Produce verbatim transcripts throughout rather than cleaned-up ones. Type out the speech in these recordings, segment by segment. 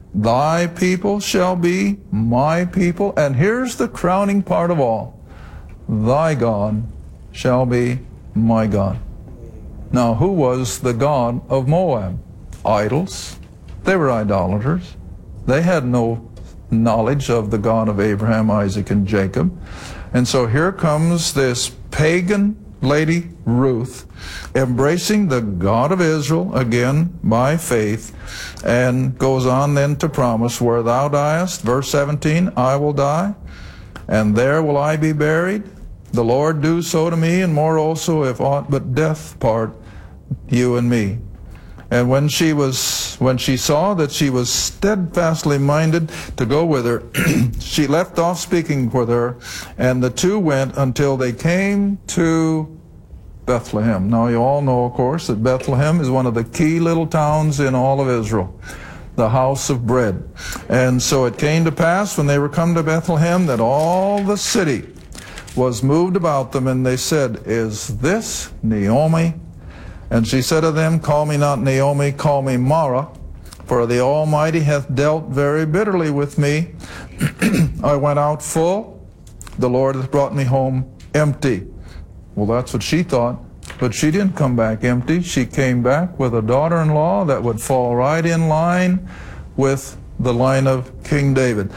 Thy people shall be my people. And here's the crowning part of all. Thy God shall be my God. Now, who was the god of Moab? Idols. They were idolaters. They had no knowledge of the God of Abraham, Isaac, and Jacob. And so here comes this pagan lady, Ruth, embracing the God of Israel, again, by faith, and goes on then to promise, where thou diest, verse seventeen, I will die, and there will I be buried. The Lord do so to me, and more also, if aught but death part you and me. And when she was, when she saw that she was steadfastly minded to go with her, she left off speaking with her, and the two went until they came to Bethlehem. Now you all know, of course, that Bethlehem is one of the key little towns in all of Israel, the house of bread. And so it came to pass when they were come to Bethlehem that all the city was moved about them, and they said, Is this Naomi? And she said to them, Call me not Naomi, call me Mara, for the Almighty hath dealt very bitterly with me. I went out full, the Lord hath brought me home empty. Well, that's what she thought, but she didn't come back empty. She came back with a daughter-in-law that would fall right in line with the line of King David.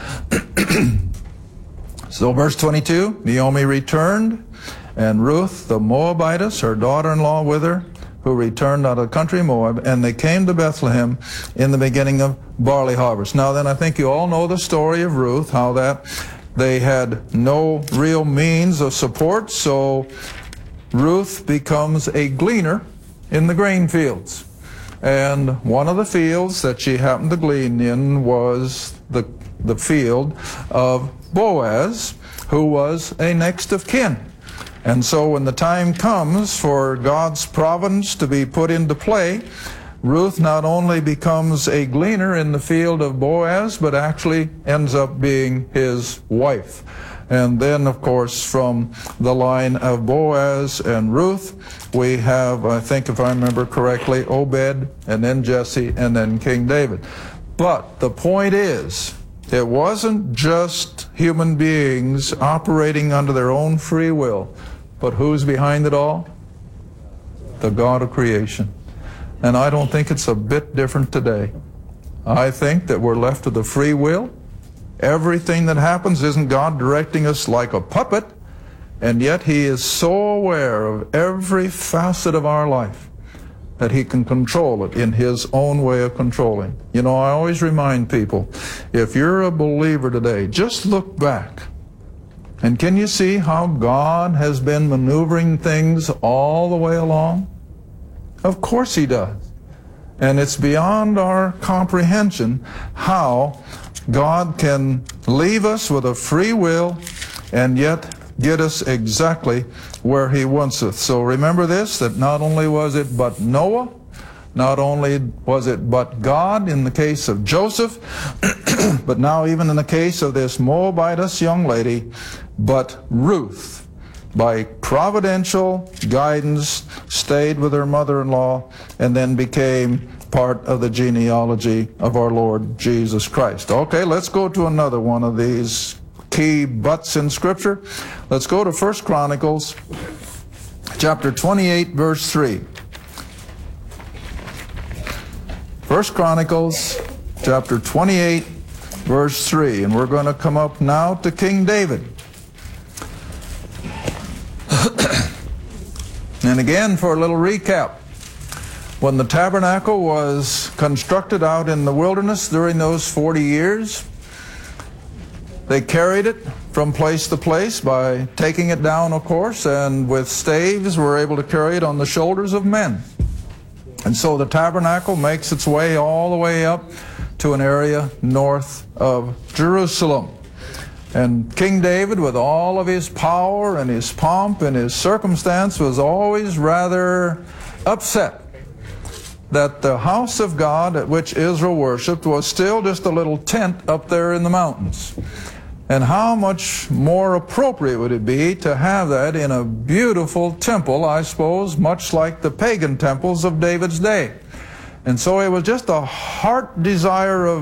So verse twenty-two, Naomi returned, and Ruth the Moabitess, her daughter-in-law, with her, who returned out of the country of Moab, and they came to Bethlehem in the beginning of barley harvest. Now then, I think you all know the story of Ruth, how that they had no real means of support, so Ruth becomes a gleaner in the grain fields. And one of the fields that she happened to glean in was the, the field of Boaz, who was a next of kin. And so when the time comes for God's providence to be put into play, Ruth not only becomes a gleaner in the field of Boaz, but actually ends up being his wife. And then, of course, from the line of Boaz and Ruth, we have, I think if I remember correctly, Obed, and then Jesse, and then King David. But the point is, it wasn't just human beings operating under their own free will. But who's behind it all? The God of creation. And I don't think it's a bit different today. I think that we're left to the free will. Everything that happens, isn't God directing us like a puppet? And yet He is so aware of every facet of our life that He can control it in His own way of controlling. You know, I always remind people, if you're a believer today, just look back. And can you see how God has been maneuvering things all the way along? Of course He does. And it's beyond our comprehension how God can leave us with a free will and yet get us exactly where He wants us. So remember this, that not only was it but Noah, not only was it but God in the case of Joseph, but now even in the case of this Moabitess young lady, but Ruth, by providential guidance, stayed with her mother-in-law and then became part of the genealogy of our Lord Jesus Christ. Okay, let's go to another one of these key buts in Scripture. Let's go to First Chronicles chapter twenty-eight, verse three. First Chronicles chapter twenty-eight, verse three. And we're going to come up now to King David. And again, for a little recap, when the tabernacle was constructed out in the wilderness during those forty years, they carried it from place to place by taking it down, of course, and with staves were able to carry it on the shoulders of men. And so the tabernacle makes its way all the way up to an area north of Jerusalem. And King David, with all of his power and his pomp and his circumstance, was always rather upset that the house of God at which Israel worshipped was still just a little tent up there in the mountains. And how much more appropriate would it be to have that in a beautiful temple, I suppose, much like the pagan temples of David's day. And so it was just a heart desire of